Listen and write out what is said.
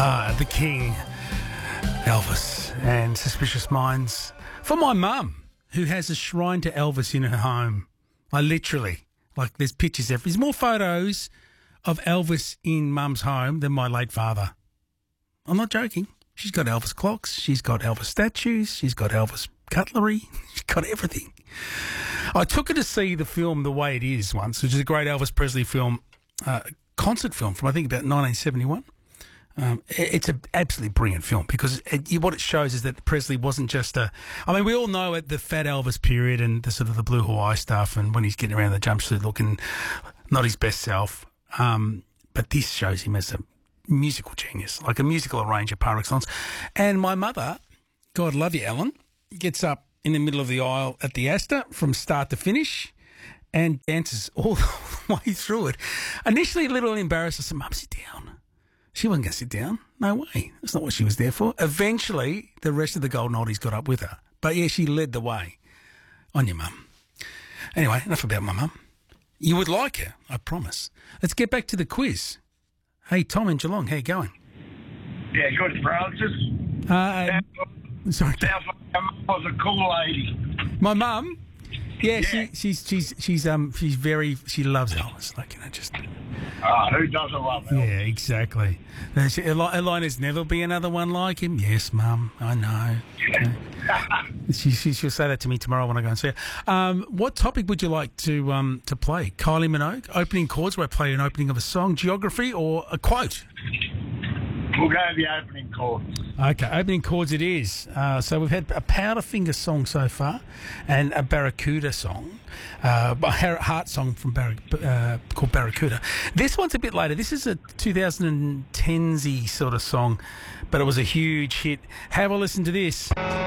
The King, Elvis, and Suspicious Minds. For my mum, who has a shrine to Elvis in her home. There's pictures there. There's more photos of Elvis in mum's home than my late father. I'm not joking. She's got Elvis clocks. She's got Elvis statues. She's got Elvis cutlery. She's got everything. I took her to see the film The Way It Is once, which is a great Elvis Presley film, concert film from, I think, about 1971. It's an absolutely brilliant film because what it shows is that Presley wasn't just we all know at the Fat Elvis period and the sort of the Blue Hawaii stuff and when he's getting around the jumpsuit looking not his best self. But this shows him as a musical genius, like a musical arranger par excellence. And my mother, God love you, Ellen, gets up in the middle of the aisle at the Astor from start to finish and dances all the way through it. Initially a little embarrassed. I said, Mum, sit down. She wasn't going to sit down. No way. That's not what she was there for. Eventually, the rest of the Golden Oldies got up with her. But, yeah, she led the way. On your mum. Anyway, enough about my mum. You would like her, I promise. Let's get back to the quiz. Hey, Tom in Geelong, how you going? Yeah, good, Francis. Sorry. Sounds like your mum was a cool lady. My mum? Yeah, Yeah. she's very, she loves Elvis. Who doesn't love him? Yeah, exactly. Elena's never be another one like him. Yes, Mum, I know. She'll say that to me tomorrow when I go and see her. What topic would you like to play? Kylie Minogue, opening chords where I play an opening of a song, geography, or a quote? We'll go to the opening chords. Okay, opening chords it is. So we've had a Powderfinger song so far and a Barracuda song, a Heart song from called Barracuda. This one's a bit later. This is a 2010s-y sort of song, but it was a huge hit. Have a listen to this.